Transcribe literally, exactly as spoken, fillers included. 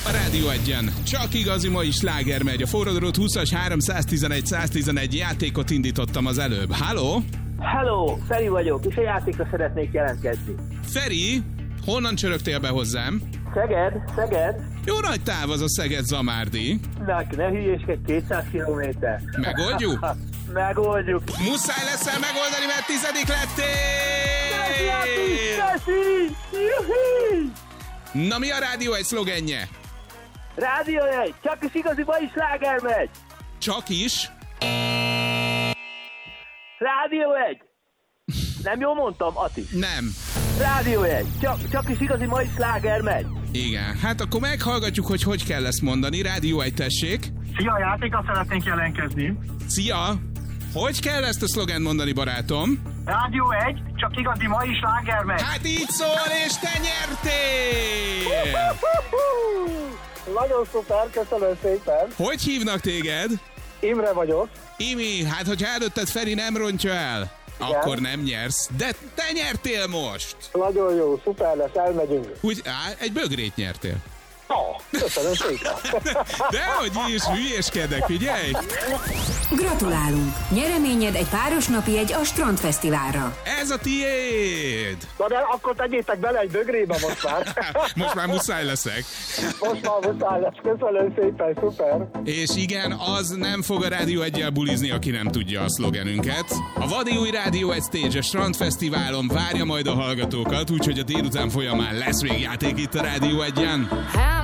A Rádió Egyen csak igazi mai sláger megy. A forradalót húszas háromszáztizenegy száztizenegy játékot indítottam az előbb. Halló? Hello, Feri vagyok, és a játékra szeretnék jelentkezni. Feri, honnan csörögtél be hozzám? Szeged, Szeged. Jó nagy táv az a Szeged-Zamárdi. Na, ne hülyéskedj, kétszáz kilométer. Megoldjuk? Megoldjuk. Muszáj leszel megoldani, mert tizedik lettél! Köszi, köszi! Juhi! Na, mi a Rádió Egy szlogenje? Rádió Egy, csak is igazi mai sláger megy. Csak is? Rádió Egy. Nem jól mondtam, Ati? Nem. Rádió Egy, csak, csak is igazi mai sláger megy. Igen, hát akkor meghallgatjuk, hogy hogy kell ezt mondani. Rádió Egy, tessék. Szia, játékra szeretnénk jelentkezni. Szia! Hogy kell ezt a szlogent mondani, barátom? Rádió Egy, csak igazi mai sláger megy. Hát így szól, és te nyertél! Nagyon szuper, köszönöm szépen. Hogy hívnak téged? Imre vagyok. Imi, hát hogyha előtted Feri nem rontja el, igen, akkor nem nyersz. De te nyertél most! Nagyon jó, szuper lesz, elmegyünk. Úgy, á, egy bögrét nyertél. Ah, köszönöm szépen. Dehogy is, hülyéskedek, figyelj! Gratulálunk! Nyereményed egy páros napi egy a Strandfesztiválra. Ez a tiéd! Na de akkor tegyétek bele egy bögrébe most már. Most már muszáj leszek. Most már muszáj lesz, köszönöm szépen, szuper. És igen, az nem fog a Rádió Eggyel bulizni, aki nem tudja a szlogenünket. A vadi új Rádió Egy Stage a Strandfesztiválon várja majd a hallgatókat, úgyhogy a délután folyamán lesz végjáték itt a Rádió Egyen.